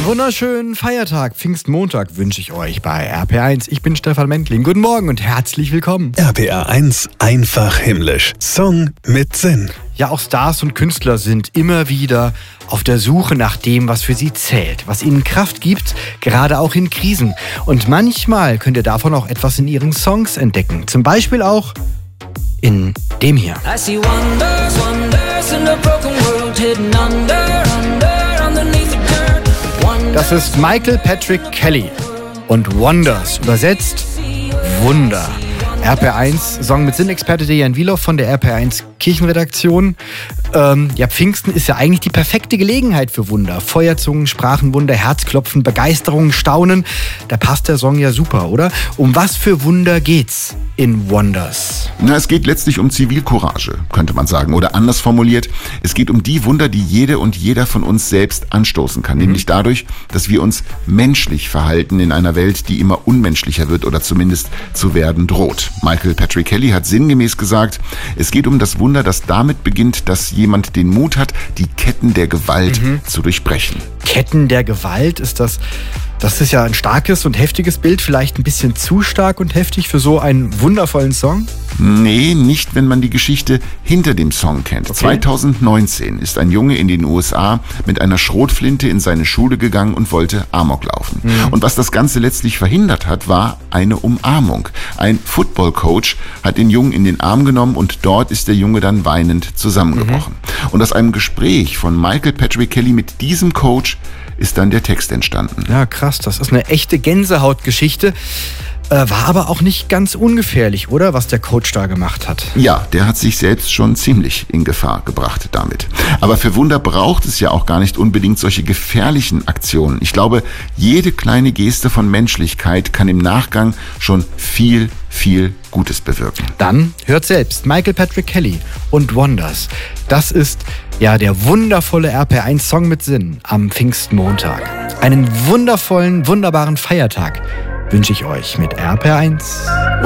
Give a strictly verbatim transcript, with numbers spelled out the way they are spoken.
Einen wunderschönen Feiertag, Pfingstmontag wünsche ich euch bei R P R eins. Ich bin Stefan Mentling. Guten Morgen und herzlich willkommen. R P R eins einfach himmlisch. Song mit Sinn. Ja, auch Stars und Künstler sind immer wieder auf der Suche nach dem, was für sie zählt, was ihnen Kraft gibt, gerade auch in Krisen. Und manchmal könnt ihr davon auch etwas in ihren Songs entdecken. Zum Beispiel auch in dem hier. I see wonders, wonders in a broken world hidden under, under, underneath the dirt. Wonders. Das ist Michael Patrick Kelly und Wonders, übersetzt Wunder. R P R eins, Song mit Sinn-Experte Dejan Wilow von der R P R eins Kirchenredaktion. Ähm, ja, Pfingsten ist ja eigentlich die perfekte Gelegenheit für Wunder. Feuerzungen, Sprachenwunder, Herzklopfen, Begeisterung, Staunen. Da passt der Song ja super, oder? Um was für Wunder geht's in Wonders? Na, es geht letztlich um Zivilcourage, könnte man sagen. Oder anders formuliert, es geht um die Wunder, die jede und jeder von uns selbst anstoßen kann. Mhm. Nämlich dadurch, dass wir uns menschlich verhalten in einer Welt, die immer unmenschlicher wird oder zumindest zu werden droht. Michael Patrick Kelly hat sinngemäß gesagt, es geht um das Wunder, das damit beginnt, dass jemand den Mut hat, die Ketten der Gewalt mhm. zu durchbrechen. Ketten der Gewalt, ist das... Das ist ja ein starkes und heftiges Bild, vielleicht ein bisschen zu stark und heftig für so einen wundervollen Song? Nee, nicht, wenn man die Geschichte hinter dem Song kennt. Okay. zweitausendneunzehn ist ein Junge in den U S A mit einer Schrotflinte in seine Schule gegangen und wollte Amok laufen. Mhm. Und was das Ganze letztlich verhindert hat, war eine Umarmung. Ein Football-Coach hat den Jungen in den Arm genommen und dort ist der Junge dann weinend zusammengebrochen. Mhm. Und aus einem Gespräch von Michael Patrick Kelly mit diesem Coach ist dann der Text entstanden. Ja, krass, das ist eine echte Gänsehautgeschichte. Äh, war aber auch nicht ganz ungefährlich, oder? Was der Coach da gemacht hat. Ja, der hat sich selbst schon ziemlich in Gefahr gebracht damit. Aber für Wunder braucht es ja auch gar nicht unbedingt solche gefährlichen Aktionen. Ich glaube, jede kleine Geste von Menschlichkeit kann im Nachgang schon viel, viel Gutes bewirken. Dann hört selbst Michael Patrick Kelly und Wonders. Das ist ja der wundervolle R P R eins Song mit Sinn am Pfingstmontag. Einen wundervollen, wunderbaren Feiertag wünsche ich euch mit R P R eins.